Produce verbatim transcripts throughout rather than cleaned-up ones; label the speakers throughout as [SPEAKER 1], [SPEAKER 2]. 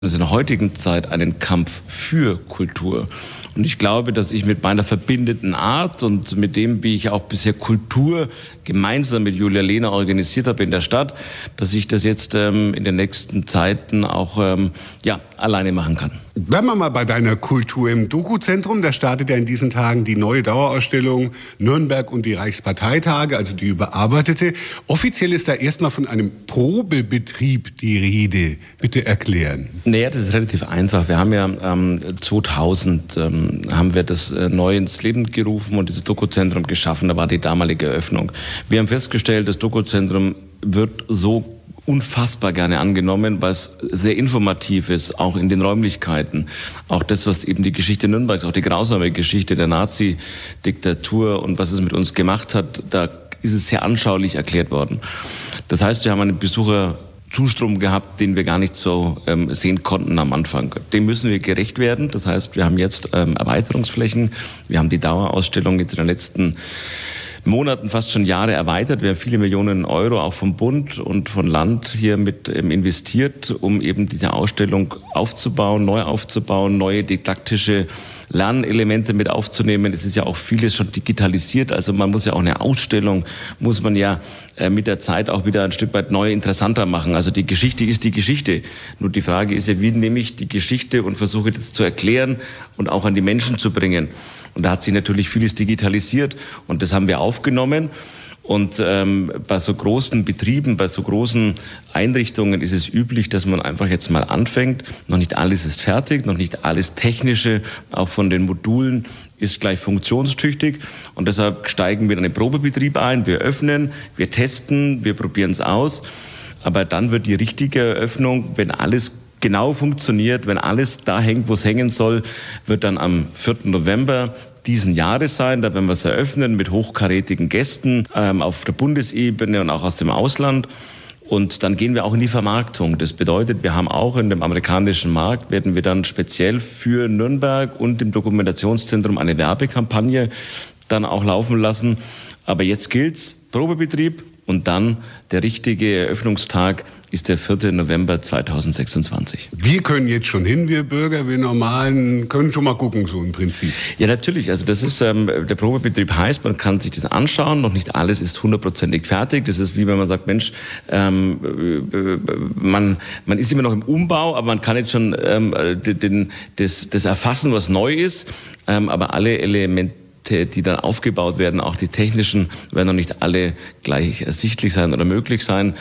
[SPEAKER 1] in der heutigen Zeit einen Kampf für Kultur. Und ich glaube, dass ich mit meiner verbindenden Art und mit dem, wie ich auch bisher Kultur gemeinsam mit Julia Lehner organisiert habe in der Stadt, dass ich das jetzt ähm, in den nächsten Zeiten auch ähm, ja, alleine machen kann.
[SPEAKER 2] Bleiben wir mal bei deiner Kultur im Doku-Zentrum. Da startet ja in diesen Tagen die neue Dauerausstellung Nürnberg und die Reichsparteitage, also die überarbeitete. Offiziell ist da erstmal von einem Probebetrieb die Rede. Bitte erklären.
[SPEAKER 1] Naja, das ist relativ einfach. Wir haben ja ähm, zweitausend ähm, haben wir das äh, neu ins Leben gerufen und dieses Doku-Zentrum geschaffen. Da war die damalige Eröffnung. Wir haben festgestellt, das Doku-Zentrum wird so unfassbar gerne angenommen, weil es sehr informativ ist, auch in den Räumlichkeiten. Auch das, was eben die Geschichte Nürnbergs, auch die grausame Geschichte der Nazi-Diktatur und was es mit uns gemacht hat, da ist es sehr anschaulich erklärt worden. Das heißt, wir haben einen Besucherzustrom gehabt, den wir gar nicht so ähm, sehen konnten am Anfang. Dem müssen wir gerecht werden. Das heißt, wir haben jetzt ähm, Erweiterungsflächen. Wir haben die Dauerausstellung jetzt in den letzten Monaten, fast schon Jahre erweitert. Wir haben viele Millionen Euro auch vom Bund und von Land hier mit ähm, investiert, um eben diese Ausstellung aufzubauen, neu aufzubauen, neue didaktische Lernelemente mit aufzunehmen. Es ist ja auch vieles schon digitalisiert, also man muss ja auch eine Ausstellung, muss man ja äh, mit der Zeit auch wieder ein Stück weit neu interessanter machen. Also die Geschichte ist die Geschichte. Nur die Frage ist ja, wie nehme ich die Geschichte und versuche das zu erklären und auch an die Menschen zu bringen. Und da hat sich natürlich vieles digitalisiert und das haben wir aufgenommen. Und ähm, bei so großen Betrieben, bei so großen Einrichtungen ist es üblich, dass man einfach jetzt mal anfängt. Noch nicht alles ist fertig, noch nicht alles Technische, auch von den Modulen, ist gleich funktionstüchtig. Und deshalb steigen wir in einen Probebetrieb ein. Wir öffnen, wir testen, wir probieren es aus. Aber dann wird die richtige Eröffnung, wenn alles genau funktioniert, wenn alles da hängt, wo es hängen soll, wird dann am vierten November diesen Jahres sein. Da werden wir es eröffnen mit hochkarätigen Gästen ähm, auf der Bundesebene und auch aus dem Ausland. Und dann gehen wir auch in die Vermarktung. Das bedeutet, wir haben auch in dem amerikanischen Markt, werden wir dann speziell für Nürnberg und dem Dokumentationszentrum eine Werbekampagne dann auch laufen lassen. Aber jetzt gilt's, Probebetrieb und dann der richtige Eröffnungstag ist der vierte November zweitausendsechsundzwanzig.
[SPEAKER 2] Wir können jetzt schon hin, wir Bürger, wir Normalen, können schon mal gucken, so im Prinzip.
[SPEAKER 1] Ja, natürlich. Also das ist, ähm, der Probebetrieb heißt, man kann sich das anschauen. Noch nicht alles ist hundertprozentig fertig. Das ist wie wenn man sagt, Mensch, ähm, äh, man, man ist immer noch im Umbau, aber man kann jetzt schon ähm, den, das, das erfassen, was neu ist. Ähm, aber alle Elemente, die dann aufgebaut werden, auch die technischen, werden noch nicht alle gleich ersichtlich sein oder möglich sein.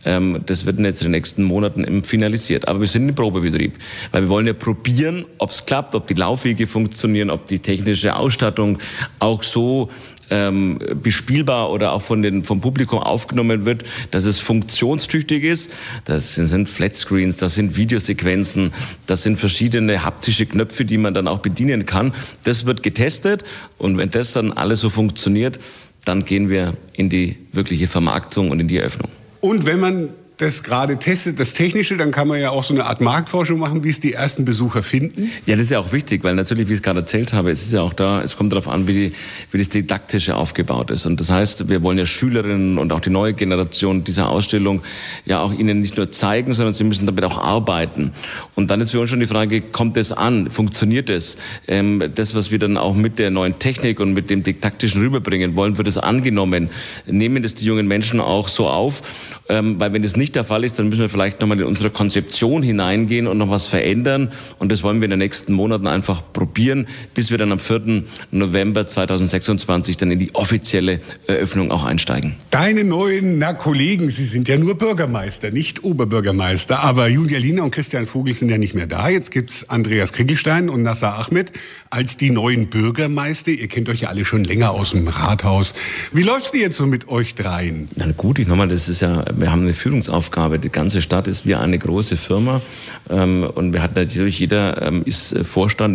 [SPEAKER 1] Das wird jetzt in den nächsten Monaten finalisiert. Aber wir sind im Probebetrieb, weil wir wollen ja probieren, ob es klappt, ob die Laufwege funktionieren, ob die technische Ausstattung auch so ähm, bespielbar oder auch von den, vom Publikum aufgenommen wird, dass es funktionstüchtig ist. Das sind, sind Flatscreens, das sind Videosequenzen, das sind verschiedene haptische Knöpfe, die man dann auch bedienen kann. Das wird getestet und wenn das dann alles so funktioniert, dann gehen wir in die wirkliche Vermarktung und in die Eröffnung.
[SPEAKER 2] Und wenn man das gerade testet, das Technische, dann kann man ja auch so eine Art Marktforschung machen, wie es die ersten Besucher finden.
[SPEAKER 1] Ja, das ist ja auch wichtig, weil natürlich, wie ich es gerade erzählt habe, es ist ja auch da, es kommt darauf an, wie, die, wie das Didaktische aufgebaut ist. Und das heißt, wir wollen ja Schülerinnen und auch die neue Generation dieser Ausstellung ja auch ihnen nicht nur zeigen, sondern sie müssen damit auch arbeiten. Und dann ist für uns schon die Frage, kommt es an, funktioniert es? Ähm, das, was wir dann auch mit der neuen Technik und mit dem Didaktischen rüberbringen wollen, wird es angenommen? Nehmen das die jungen Menschen auch so auf? Ähm, weil wenn es nicht der Fall ist, dann müssen wir vielleicht nochmal in unsere Konzeption hineingehen und noch was verändern. Und das wollen wir in den nächsten Monaten einfach probieren, bis wir dann am vierten November zweitausendsechsundzwanzig dann in die offizielle Eröffnung auch einsteigen.
[SPEAKER 2] Deine neuen na, Kollegen, sie sind ja nur Bürgermeister, nicht Oberbürgermeister. Aber Julia Lehner und Christian Vogel sind ja nicht mehr da. Jetzt gibt's Andreas Krickelstein und Nassar Ahmed als die neuen Bürgermeister. Ihr kennt euch ja alle schon länger aus dem Rathaus. Wie läuft's denn jetzt so mit euch dreien?
[SPEAKER 1] Na gut, ich nochmal, das ist ja, wir haben eine Führungsaufgabe. Die ganze Stadt ist wie eine große Firma. Und wir hatten natürlich, jeder ist Vorstand in seinem Vorstand.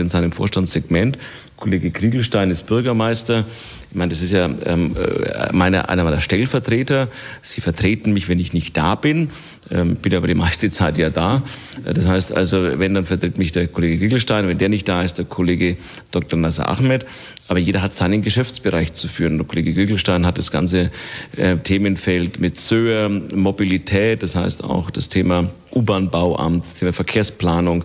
[SPEAKER 1] Vorstandssegment. Kollege Kriegelstein ist Bürgermeister. Ich meine, das ist ja ähm, meine, einer meiner Stellvertreter. Sie vertreten mich, wenn ich nicht da bin. Ähm, bin aber die meiste Zeit ja da. Das heißt also, wenn, dann vertritt mich der Kollege Kriegelstein. Wenn der nicht da ist, der Kollege Doktor Nasser Ahmed. Aber jeder hat seinen Geschäftsbereich zu führen. Der Kollege Kriegelstein hat das ganze äh, Themenfeld mit S Ö R, Mobilität, das heißt auch das Thema U-Bahn-Bauamt, das Thema Verkehrsplanung.